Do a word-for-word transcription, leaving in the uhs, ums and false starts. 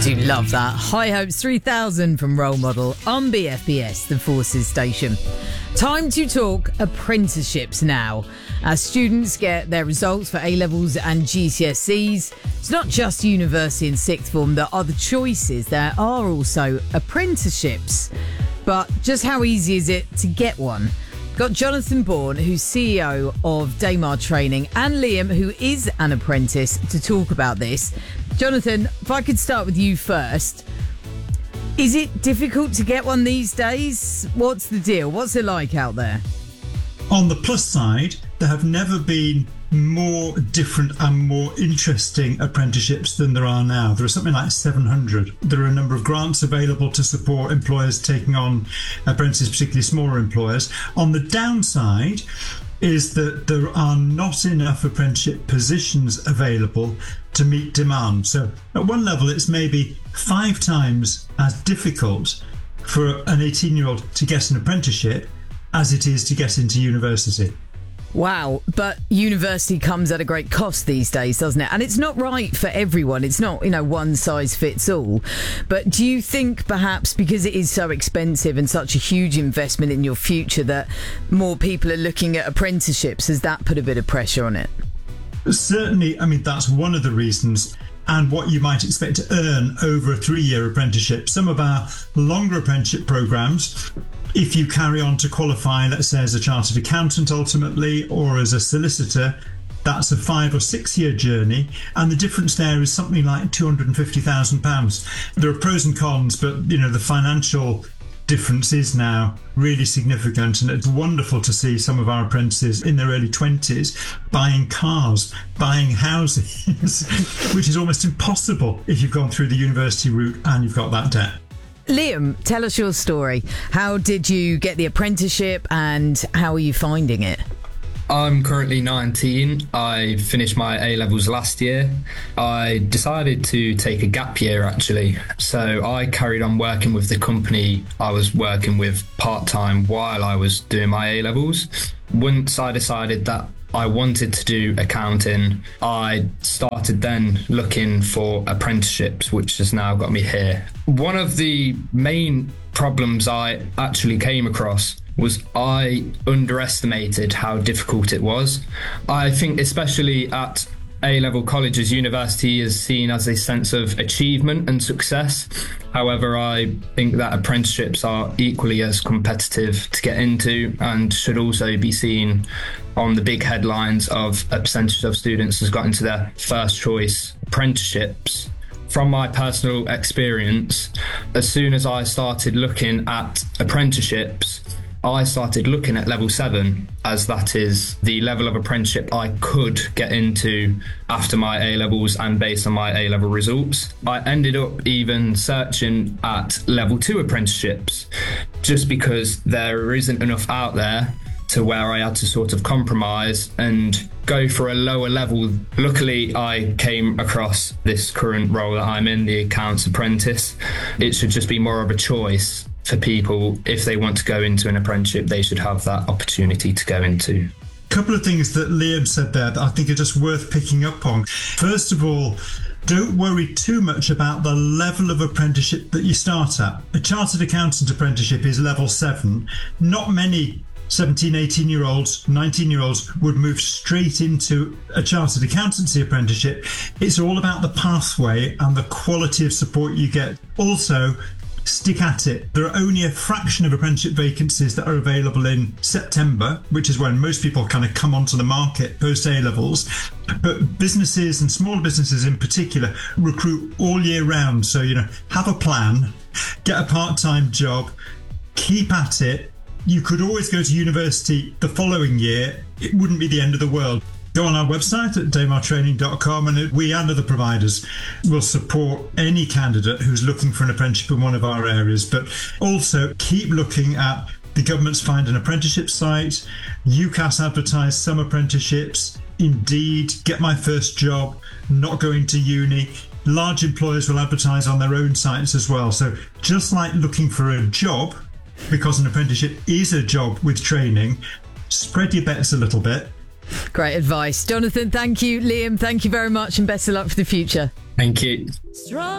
Do love that. High Hopes three thousand from Role Model on B F B S, the Forces station. Time to talk apprenticeships now. As students get their results for A-levels and G C S Es, it's not just university and sixth form that are the choices. There are also apprenticeships. But just how easy is it to get one? Got Jonathan Bourne, who's C E O of Daymar Training, and Liam, who is an apprentice, to talk about this. Jonathan, if I could start with you first. Is it difficult to get one these days? What's the deal? What's it like out there? On the plus side, there have never been more different and more interesting apprenticeships than there are now. There are something like seven hundred. There are a number of grants available to support employers taking on apprentices, particularly smaller employers. On the downside is that there are not enough apprenticeship positions available to meet demand. So at one level, it's maybe five times as difficult for an eighteen-year-old to get an apprenticeship as it is to get into university. Wow, but university comes at a great cost these days, doesn't it? And it's not right for everyone. It's not, you know, one size fits all. But do you think perhaps because it is so expensive and such a huge investment in your future that more people are looking at apprenticeships? Has that put a bit of pressure on it? Certainly, I mean, that's one of the reasons. And what you might expect to earn over a three-year apprenticeship. Some of our longer apprenticeship programmes, if you carry on to qualify, let's say as a chartered accountant ultimately, or as a solicitor, that's a five or six year journey. And the difference there is something like two hundred fifty thousand pounds. There are pros and cons, but you know, the financial difference is now really significant, and it's wonderful to see some of our apprentices in their early twenties buying cars, buying houses, which is almost impossible if you've gone through the university route and you've got that debt. Liam, tell us your story. How did you get the apprenticeship and how are you finding it? I'm currently nineteen. I finished my A-levels last year. I decided to take a gap year, actually. So I carried on working with the company I was working with part-time while I was doing my A-levels. Once I decided that I wanted to do accounting, I started then looking for apprenticeships, which has now got me here. One of the main problems I actually came across was I underestimated how difficult it was. I think especially at A-level colleges, university is seen as a sense of achievement and success. However, I think that apprenticeships are equally as competitive to get into and should also be seen on the big headlines of a percentage of students has got into their first choice apprenticeships. From my personal experience, as soon as I started looking at apprenticeships, I started looking at level seven, as that is the level of apprenticeship I could get into after my A-levels and based on my A-level results. I ended up even searching at level two apprenticeships just because there isn't enough out there to where I had to sort of compromise and go for a lower level. Luckily, I came across this current role that I'm in, the accounts apprentice. It should just be more of a choice for people. If they want to go into an apprenticeship, they should have that opportunity to go into. A couple of things that Liam said there that I think are just worth picking up on. First of all, don't worry too much about the level of apprenticeship that you start at. A chartered accountant apprenticeship is level seven. Not many seventeen, eighteen year olds, nineteen year olds would move straight into a chartered accountancy apprenticeship. It's all about the pathway and the quality of support you get. Also, stick at it. There are only a fraction of apprenticeship vacancies that are available in September, which is when most people kind of come onto the market post A-levels. But businesses and small businesses in particular recruit all year round. So, you know, have a plan, get a part-time job, keep at it. You could always go to university the following year. It wouldn't be the end of the world. Go on our website at daymar training dot com and we and other providers will support any candidate who's looking for an apprenticeship in one of our areas. But also keep looking at the government's Find an Apprenticeship site. UCAS advertise some apprenticeships. Indeed, Get My First Job, Not Going to Uni. Large employers will advertise on their own sites as well. So just like looking for a job, because an apprenticeship is a job with training, spread your bets a little bit. Great advice. Jonathan, thank you. Liam, thank you very much and best of luck for the future. Thank you. Strong.